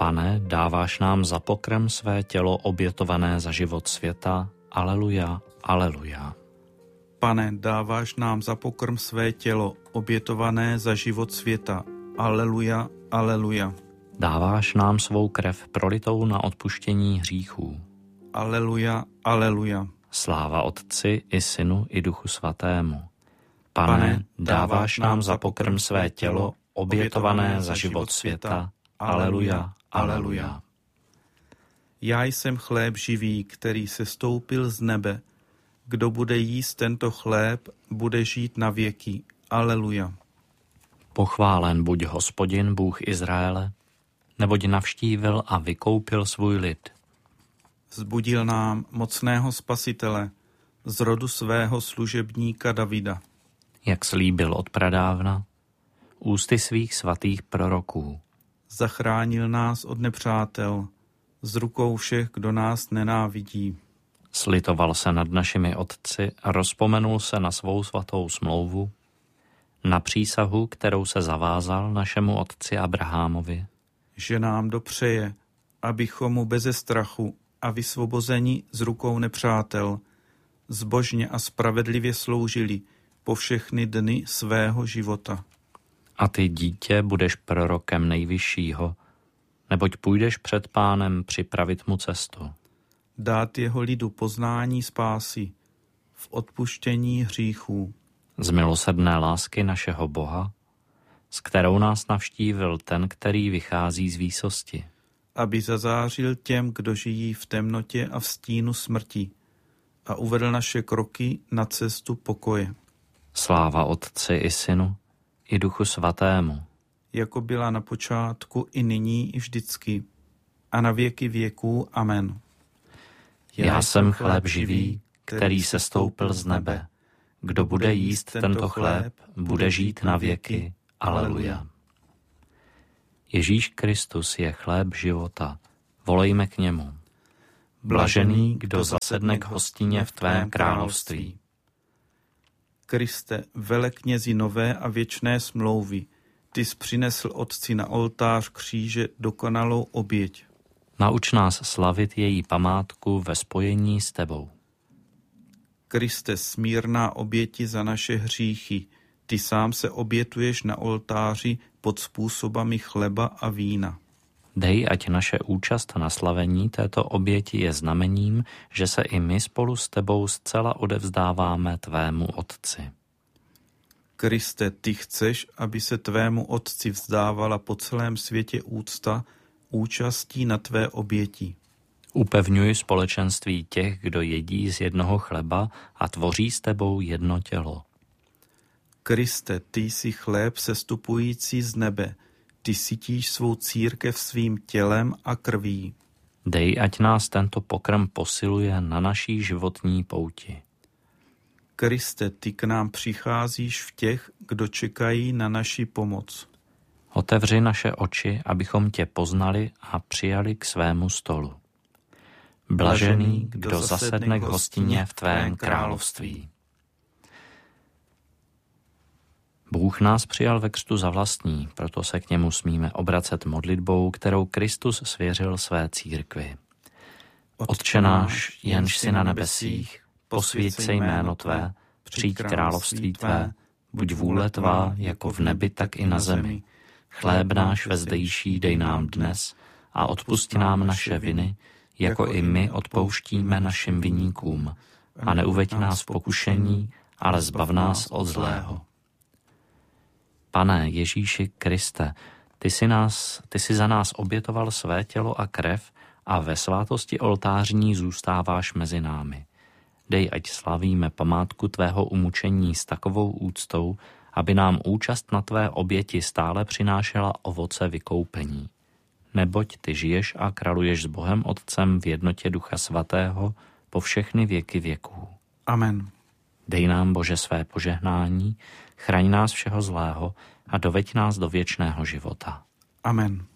Pane, dáváš nám za pokrm své tělo obětované za život světa. Aleluja, aleluja. Pane, dáváš nám za pokrm své tělo obětované za život světa. Aleluja, aleluja. Dáváš nám svou krev prolitou na odpuštění hříchů. Aleluja, aleluja. Sláva Otci i Synu i Duchu Svatému. Pane, dáváš nám za pokrm své tělo obětované za život světa. Aleluja, aleluja. Já jsem chléb živý, který se stoupil z nebe. Kdo bude jíst tento chléb, bude žít na věky. Aleluja. Pochválen buď Hospodin, Bůh Izraele, neboť navštívil a vykoupil svůj lid. Zbudil nám mocného spasitele z rodu svého služebníka Davida. Jak slíbil od pradávna, ústy svých svatých proroků. Zachránil nás od nepřátel, z rukou všech, kdo nás nenávidí. Slitoval se nad našimi otci a rozpomenul se na svou svatou smlouvu, na přísahu, kterou se zavázal našemu otci Abrahamovi. Že nám dopřeje, abychom mu beze strachu a vysvobozeni z rukou nepřátel zbožně a spravedlivě sloužili po všechny dny svého života. A ty, dítě, budeš prorokem Nejvyššího, neboť půjdeš před Pánem připravit mu cestu. Dát jeho lidu poznání spásy v odpuštění hříchů. Z milosrdné lásky našeho Boha, s kterou nás navštívil ten, který vychází z výsosti. Aby zazářil těm, kdo žijí v temnotě a v stínu smrti a uvedl naše kroky na cestu pokoje. Sláva Otci i Synu i Duchu Svatému. Jako byla na počátku, i nyní, i vždycky, a na věky věků. Amen. Já jsem chléb živý, který se stoupil z nebe. Kdo bude jíst tento chléb, bude žít na věky. Aleluja. Ježíš Kristus je chléb života. Volejme k němu. Blažený, kdo zasedne k hostině v tvém království. Kriste, veleknězi nové a věčné smlouvy, ty jsi přinesl Otci na oltář kříže dokonalou oběť. Nauč nás slavit její památku ve spojení s tebou. Kriste, smírná oběti za naše hříchy, ty sám se obětuješ na oltáři pod způsobami chleba a vína. Dej, ať naše účast na slavení této oběti je znamením, že se i my spolu s tebou zcela odevzdáváme tvému Otci. Kriste, ty chceš, aby se tvému Otci vzdávala po celém světě úcta účastí na tvé oběti. Upevňuj společenství těch, kdo jedí z jednoho chleba a tvoří s tebou jedno tělo. Kriste, ty jsi chléb sestupující z nebe, ty sytíš svou církev svým tělem a krví. Dej, ať nás tento pokrm posiluje na naší životní pouti. Kriste, ty k nám přicházíš v těch, kdo čekají na naši pomoc. Otevři naše oči, abychom tě poznali a přijali k svému stolu. Blažený, kdo zasedne k hostině v tvém království. Bůh nás přijal ve křtu za vlastní, proto se k němu smíme obracet modlitbou, kterou Kristus svěřil své církvi. Otče náš, jenž jsi na nebesích, posvěť se jméno tvé, přijď království tvé, buď vůle tvá, jako v nebi, tak i na zemi. Chléb náš vezdejší dej nám dnes a odpusť nám naše viny, jako i my odpouštíme našim viníkům. A neuveď nás v pokušení, ale zbav nás od zlého. Pane Ježíši Kriste, ty jsi za nás obětoval své tělo a krev a ve svátosti oltářní zůstáváš mezi námi. Dej, ať slavíme památku tvého umučení s takovou úctou, aby nám účast na tvé oběti stále přinášela ovoce vykoupení. Neboť ty žiješ a králuješ s Bohem Otcem v jednotě Ducha Svatého po všechny věky věků. Amen. Dej nám, Bože, své požehnání, chraň nás všeho zlého a doveď nás do věčného života. Amen.